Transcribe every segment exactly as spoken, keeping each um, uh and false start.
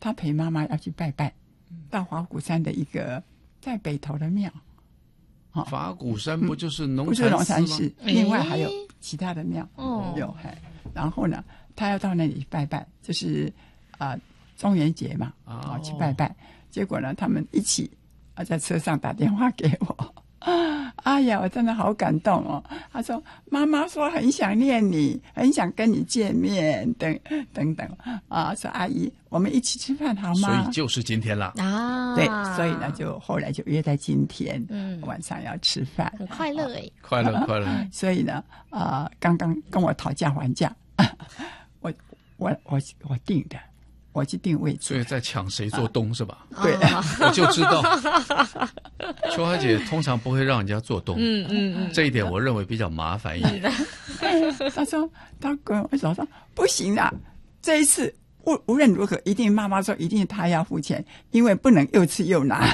他陪妈妈要去拜拜，到法鼓山的一个在北投的庙。 法鼓山不就是龙不是龙禅寺禅寺，另外还有其他的庙有。嘿，然后呢，他要到那里拜拜，就是啊、呃、中元节嘛，啊、哦、去拜拜。结果呢，他们一起啊在车上打电话给我。哎呀，我真的好感动哦！他说：“妈妈说很想念你，很想跟你见面，等等等啊。”说阿姨，我们一起吃饭好吗？ 所以就是今天啦啊！ 对，所以呢，就后来就约在今天，嗯，晚上要吃饭， 很快乐哎， 快乐快乐。 所以呢，啊、呃，刚刚跟我讨价还价，我我我我定的。我去定位置， 所以在抢谁做东、啊、是吧？ 对， 我就知道，秋华姐通常不会让人家做东， 嗯嗯嗯， 这一点我认为比较麻烦一点。 他说，他跟我说说不行啦，这一次无无论如何，一定妈妈说一定他要付钱，因为不能又吃又拿。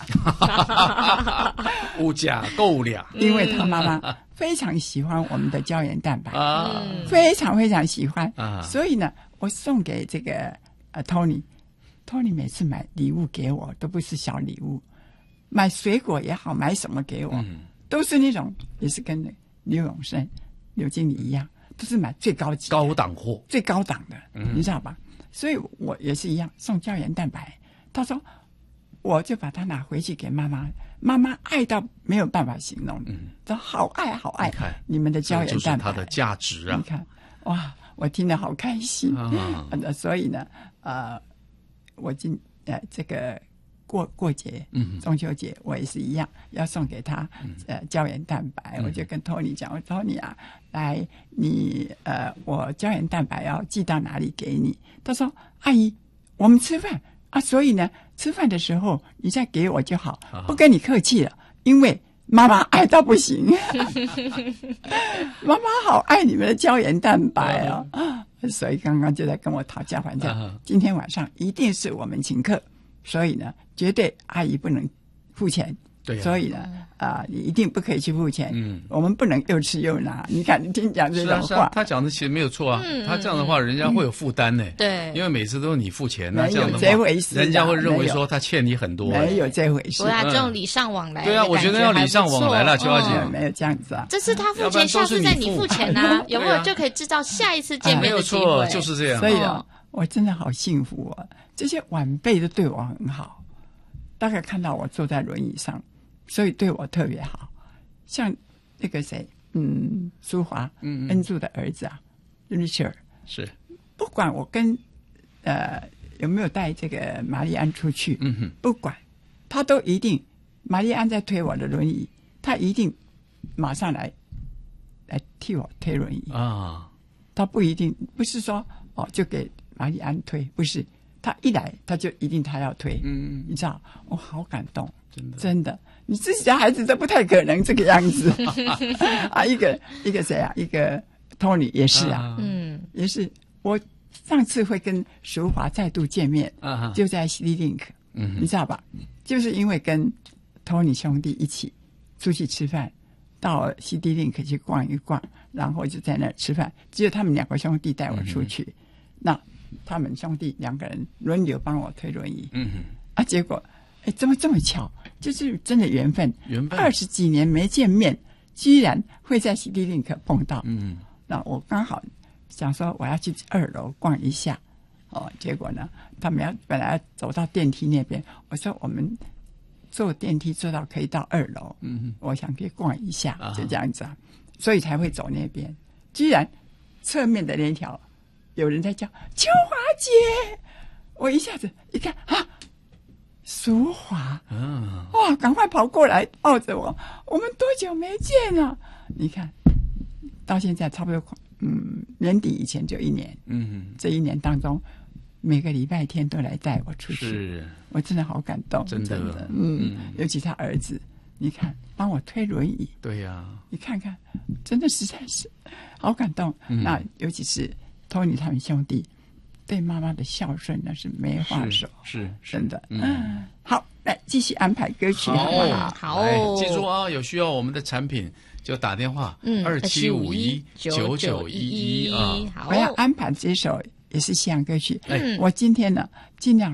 物价够了， 因为他妈妈非常喜欢我们的胶原蛋白啊， 非常非常喜欢啊， 所以呢，我送给这个。呃 ，Tony，Tony 每次买礼物给我都不是小礼物，买水果也好，买什么给我，嗯、都是那种也是跟刘永生、刘经理一样，都是买最高级、 高档货、 最高档的， 嗯、 你知道吧？所以我也是一样送胶原蛋白。他说，我就把它拿回去给妈妈，妈妈爱到没有办法形容，嗯，说好爱好爱， 你看你们的胶原蛋白， 就是它的价值啊！ 你看，哇！我听得好开心， 啊、 所以呢，呃，我今呃这个过过节， 嗯， 中秋节我也是一样，要送给他、嗯、呃胶原蛋白，嗯、我就跟 Tony 讲，我说 Tony 啊，来你呃我胶原蛋白要寄到哪里给你？他说阿姨，我们吃饭啊，所以呢，吃饭的时候你再给我就好，不跟你客气了，因为。妈妈爱到不行，妈妈好爱你们的胶原蛋白哦，所以刚刚就在跟我讨价还价。今天晚上一定是我们请客，所以呢，绝对阿姨不能付钱。 对、啊， 所以呢，啊、呃，你一定不可以去付钱。 嗯， 我们不能又吃又拿。你看，你听讲这种话， 是啊是啊、他讲的其实没有错啊。嗯、他这样的话，人家会有负担呢。 对、嗯， 因为每次都是你付钱，那这样的话， 这回事人家会认为说他欠你很多。 没有这回事。 不然这种礼尚往来。 对啊，我觉得要礼尚往来了，邱小姐， 没有这样子啊。 这次他付钱，下次再你付钱啊，有没有就可以制造下一次见面的机会？ 没有错，就是这样。 所以啊，我真的好幸福啊！这些晚辈都对我很好，大概看到我坐在轮椅上。所以对我特别好，像那个谁，嗯，苏华，嗯，恩柱的儿子啊 ，Richard 是， 不管我跟呃有没有带这个玛丽安出去， 嗯哼， 不管他都一定，玛丽安在推我的轮椅，他一定马上来来替我推轮椅啊， 他不一定不是说哦就给玛丽安推，不是，他一来他就一定他要推， 嗯， 你知道，我好感动， 真的， 真的。你自己家孩子都不太可能这个样子啊！一个一个谁啊？一个 Tony 也是啊，嗯，也是。我上次会跟淑华再度见面， 啊、 就在 C D Link， 嗯， 你知道吧？就是因为跟 Tony 兄弟一起出去吃饭，到 C D Link 去逛一逛，然后就在那儿吃饭。只有他们两个兄弟带我出去，嗯、那他们兄弟两个人轮流帮我推轮椅， 嗯啊，结果。哎，怎么这么巧？就是真的缘分。 缘分， 二十几年没见面，居然会在C D Link碰到。 嗯， 那我刚好想说我要去二楼逛一下，哦，结果呢，他们要本来要走到电梯那边，我说我们坐电梯坐到可以到二楼， 嗯， 我想去逛一下， 啊、 就这样子啊，所以才会走那边。居然侧面的那条有人在叫秋华姐，我一下子一看啊。淑华， 嗯， 哇，赶快跑过来抱着我，我们多久没见了？你看，到现在差不多，嗯，年底以前就一年， 嗯， 这一年当中，每个礼拜天都来带我出去， 是， 我真的好感动， 真的， 真的嗯，嗯，尤其他儿子，你看，帮我推轮椅， 对呀、啊， 你看看，真的实在是好感动。 嗯、 那尤其是 Tony 他们兄弟。对妈妈的孝顺那是没话说， 是真的。 嗯， 好，来继续安排歌曲，好不好？ 好， 记住啊，有需要我们的产品就打电话， 嗯， 二七五一九九一一啊。 我要安排这首也是西洋歌曲， 哎， 我今天呢尽量。